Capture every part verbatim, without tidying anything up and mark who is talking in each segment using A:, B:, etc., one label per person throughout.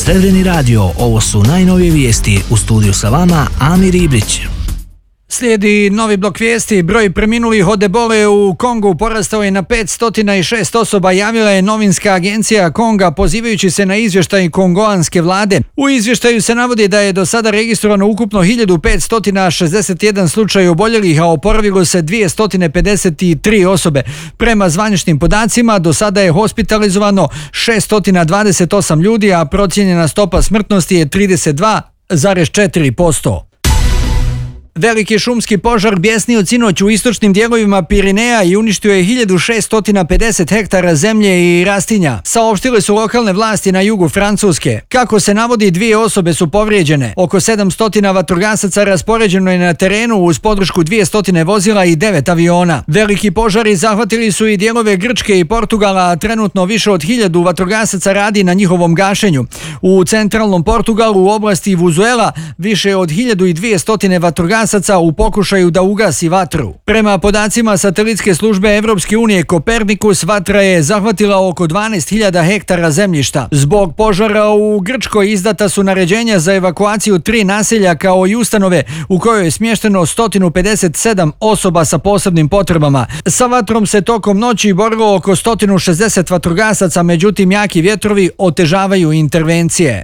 A: Srebreni radio, ovo su najnovije vijesti. U studiju sa vama Amir Ibrić.
B: Slijedi novi blok vijesti. Broj preminulih od ebole u Kongu porastao je na petsto šest osoba, javila je novinska agencija Konga pozivajući se na izvještaj kongoanske vlade. U izvještaju se navodi da je do sada registrovano ukupno hiljadu petsto šezdeset jedan slučaj oboljelih, a oporavilo se dvjesto pedeset tri osobe. Prema zvaničnim podacima do sada je hospitalizovano šesto dvadeset osam ljudi, a procijenjena stopa smrtnosti je trideset dva zarez četiri posto. Veliki šumski požar bjesnio sinoć u istočnim dijelovima Pirineja i uništio je hiljadu šesto pedeset hektara zemlje i rastinja, saopštile su lokalne vlasti na jugu Francuske. Kako se navodi, dvije osobe su povrijeđene. Oko sedamsto vatrogasaca raspoređeno je na terenu uz podršku dvjesto vozila i devet aviona. Veliki požari zahvatili su i dijelove Grčke i Portugala, a trenutno više od hiljadu vatrogasaca radi na njihovom gašenju. U centralnom Portugalu u oblasti Vuzuela više od hiljadu dvjesto vatrogasaca u pokušaju da ugasi vatru. Prema podacima satelitske službe Evropske unije Kopernikus, vatra je zahvatila oko dvanaest hiljada hektara zemljišta. Zbog požara u Grčkoj izdata su naređenja za evakuaciju tri naselja kao i ustanove u kojoj je smješteno sto pedeset sedam osoba sa posebnim potrebama. Sa vatrom se tokom noći borilo oko sto šezdeset vatrogasaca, međutim jaki vjetrovi otežavaju intervencije.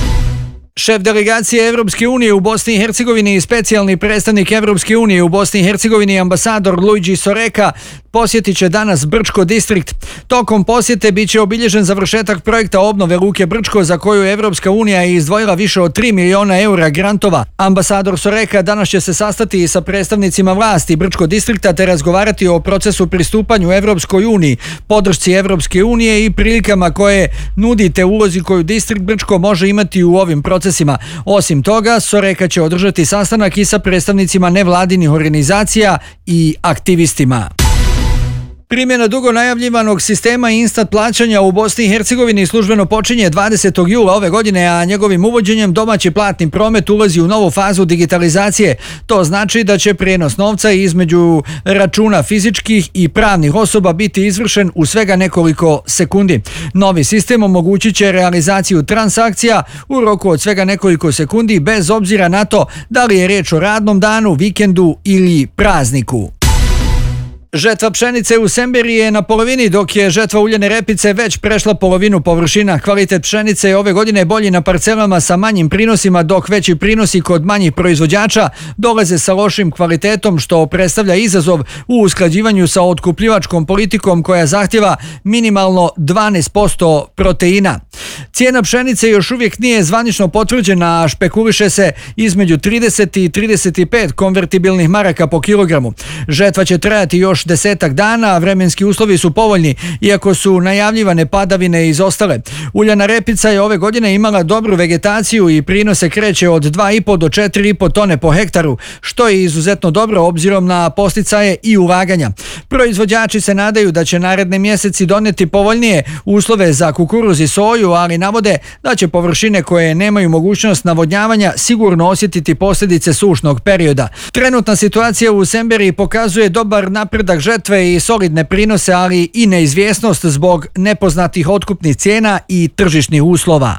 B: Šef delegacije Evropske unije u Bosni i Hercegovini i specijalni predstavnik Evropske unije u Bosni i Hercegovini ambasador Luigi Soreka posjetit će danas Brčko distrikt. Tokom posjete bit će obilježen završetak projekta obnove luke Brčko za koju Evropska unija je izdvojila više od tri miliona eura grantova. Ambasador Soreka danas će se sastati i sa predstavnicima vlasti Brčko distrikta te razgovarati o procesu pristupanju Evropskoj uniji, podršci Evropske unije i prilikama koje nudite ulozi koju distrikt Brčko može imati u ovim procesima. Osim toga, Soreka će održati sastanak i sa predstavnicima nevladinih organizacija i aktivistima. Primjena dugo najavljivanog sistema instant plaćanja u Bosni i Hercegovini službeno počinje dvadesetog jula ove godine, a njegovim uvođenjem domaći platni promet ulazi u novu fazu digitalizacije. To znači da će prijenos novca između računa fizičkih i pravnih osoba biti izvršen u svega nekoliko sekundi. Novi sistem omogućit će realizaciju transakcija u roku od svega nekoliko sekundi bez obzira na to da li je riječ o radnom danu, vikendu ili prazniku. Žetva pšenice u Semberi je na polovini, dok je žetva uljene repice već prešla polovinu površina. Kvalitet pšenice je ove godine bolji na parcelama sa manjim prinosima, dok veći prinosi kod manjih proizvođača dolaze sa lošim kvalitetom, što predstavlja izazov u usklađivanju sa otkupljivačkom politikom koja zahtjeva minimalno dvanaest posto proteina. Cijena pšenice još uvijek nije zvanično potvrđena, a špekuliše se između trideset i trideset pet konvertibilnih maraka po kilogramu. Žetva će trajati još desetak dana, a vremenski uslovi su povoljni, iako su najavljivane padavine izostale. Uljana repica je ove godine imala dobru vegetaciju i prinose kreće od dva i po do četiri i po tone po hektaru, što je izuzetno dobro obzirom na posticaje i ulaganja. Proizvođači se nadaju da će naredni mjeseci donijeti povoljnije uslove za kukuruz i soju, ali navode da će površine koje nemaju mogućnost navodnjavanja sigurno osjetiti posljedice sušnog perioda. Trenutna situacija u Semberi pokazuje dobar napredak žetve i solidne prinose, ali i neizvjesnost zbog nepoznatih otkupnih cijena i tržišnih uslova.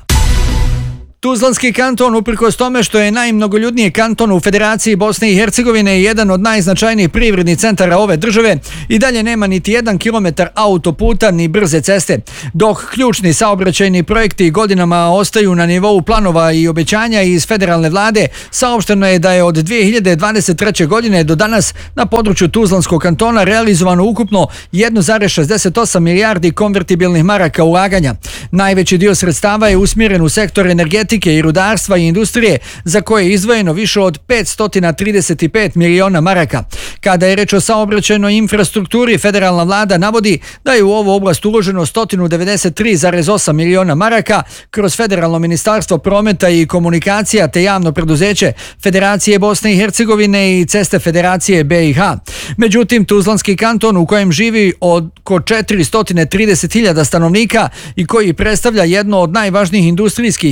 B: Tuzlanski kanton, uprkos tome što je najmnogoljudniji kanton u Federaciji Bosne i Hercegovine i jedan od najznačajnijih privrednih centara ove države, i dalje nema niti jedan kilometar autoputa ni brze ceste. Dok ključni saobraćajni projekti godinama ostaju na nivou planova i obećanja iz federalne vlade, saopšteno je da je od dvije hiljade dvadeset treće. godine do danas na području Tuzlanskog kantona realizovano ukupno jedan zarez šezdeset osam milijardi konvertibilnih maraka ulaganja. Najveći dio sredstava je usmjeren u sektor energetike i rudarstva i industrije, za koje je izdvojeno više od petsto trideset pet miliona maraka. Kada je reč o saobraćajnoj infrastrukturi, federalna vlada navodi da je u ovu oblast uloženo sto devedeset tri zarez osam miliona maraka kroz Federalno ministarstvo prometa i komunikacija te javno preduzeće Federacije Bosne i Hercegovine i Ceste Federacije be i ha. Međutim, Tuzlanski kanton, u kojem živi oko četiristo trideset hiljada stanovnika i koji predstavlja jedno od najvažnijih industrijskih i ekonomskih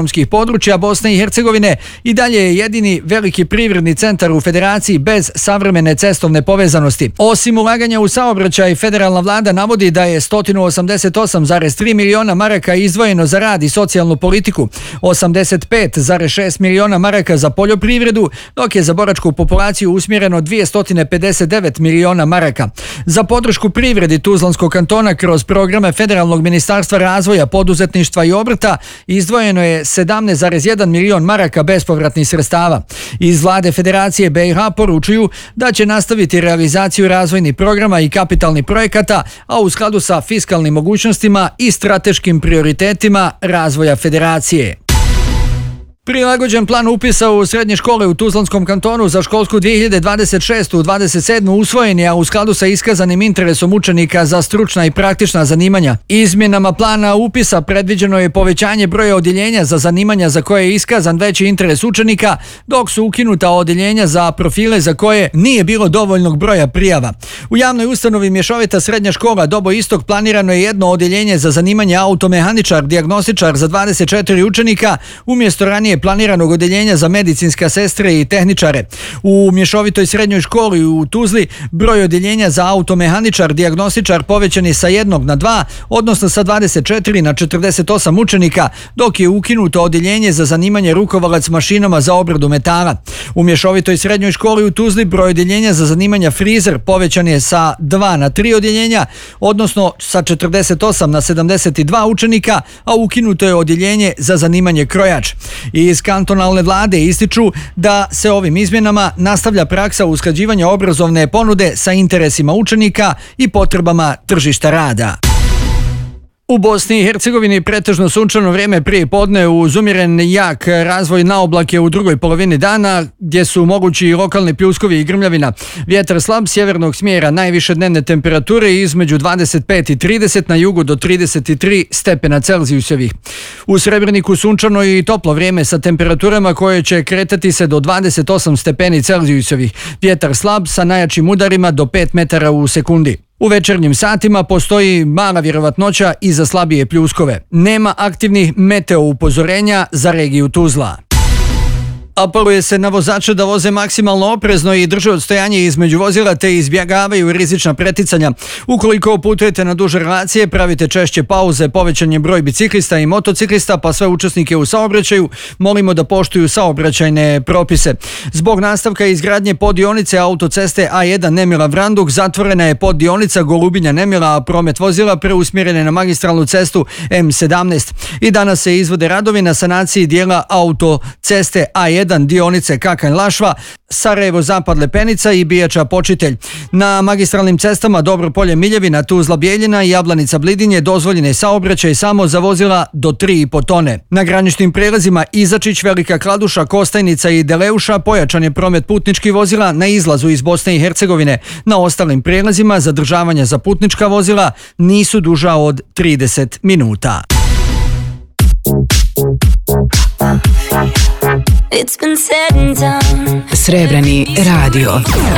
B: autonomskih područja Bosne i Hercegovine i dalje je jedini veliki privredni centar u federaciji bez savremene cestovne povezanosti. Osim ulaganja u saobraćaj, federalna vlada navodi da je sto osamdeset osam zarez tri miliona maraka izdvojeno za rad i socijalnu politiku, osamdeset pet zarez šest miliona maraka za poljoprivredu, dok je za boračku populaciju usmjereno dvjesto pedeset devet miliona maraka. Za podršku privredi Tuzlanskog kantona kroz programe Federalnog ministarstva razvoja, poduzetništva i obrta izdvojeno je sedamnaest zarez jedan milion maraka bespovratnih sredstava. Iz vlade Federacije B i H poručuju da će nastaviti realizaciju razvojnih programa i kapitalnih projekata, a u skladu sa fiskalnim mogućnostima i strateškim prioritetima razvoja Federacije. Prilagođen plan upisa u srednje škole u Tuzlanskom kantonu za školsku dvije hiljade dvadeset šeste dvadeset sedme usvojen je, a u skladu sa iskazanim interesom učenika za stručna i praktična zanimanja. Izmjenama plana upisa predviđeno je povećanje broja odjeljenja za zanimanja za koje je iskazan veći interes učenika, dok su ukinuta odjeljenja za profile za koje nije bilo dovoljnog broja prijava. U javnoj ustanovi Mješovita srednja škola Dobo Istok planirano je jedno odjeljenje za zanimanje automehaničar, dijagnostičar za dvadeset četiri učenika, umjesto ranije planiranog odjeljenja za medicinska sestre i tehničare. U Mješovitoj srednjoj školi u Tuzli broj odjeljenja za automehaničar, dijagnostičar povećan je sa jednog na dva, odnosno sa dvadeset četiri na četrdeset osam učenika, dok je ukinuto odjeljenje za zanimanje rukovalac mašinama za obradu metala. U Mješovitoj srednjoj školi u Tuzli broj odjeljenja za zanimanja frizer povećan je sa dva na tri odjeljenja, odnosno sa četrdeset osam na sedamdeset dva učenika, a ukinuto je odjeljenje za zanimanje krojač. Iz kantonalne vlade ističu da se ovim izmjenama nastavlja praksa usklađivanja obrazovne ponude sa interesima učenika i potrebama tržišta rada. U Bosni i Hercegovini pretežno sunčano vrijeme prije podne uz umjeren jak razvoj na oblake u drugoj polovini dana, gdje su mogući i lokalni pljuskovi i grmljavina. Vjetar slab sjevernog smjera, najviše dnevne temperature između dvadeset pet i trideset, na jugu do trideset tri stepena Celzijusovih. U Srebrniku sunčano i toplo vrijeme sa temperaturama koje će kretati se do dvadeset osam stepeni Celzijusovih. Vjetar slab sa najjačim udarima do pet metara u sekundi. U večernjim satima postoji mala vjerovatnoća i za slabije pljuskove. Nema aktivnih meteo upozorenja za regiju Tuzla. Apeluje se na vozače da voze maksimalno oprezno i drže odstojanje između vozila te izbjegavaju rizična preticanja. Ukoliko putujete na duže relacije, pravite češće pauze, povećan je broj biciklista i motociklista, pa sve učesnike u saobraćaju molimo da poštuju saobraćajne propise. Zbog nastavka izgradnje poddionice autoceste A jedan Nemila-Vranduk zatvorena je poddionica Golubinja-Nemila, a promet vozila preusmjeren je na magistralnu cestu M sedamnaest. I danas se izvode radovi na sanaciji dijela autoceste A jedan dionice Kakanj-Lašva, Sarajevo-Zapad Lepenica i Bijača-Počitelj. Na magistralnim cestama Dobro-Polje-Miljevina, Tuzla-Bjeljina i Jablanica-Blidinje dozvoljen je saobraćaj samo za vozila do tri i po tone. Na graničnim prijelazima Izačić, Velika Kladuša, Kostajnica i Deleuša pojačan je promet putničkih vozila na izlazu iz Bosne i Hercegovine. Na ostalim prijelazima zadržavanja za putnička vozila nisu duža od trideset minuta.
C: It's been said and done. Srebrni radio.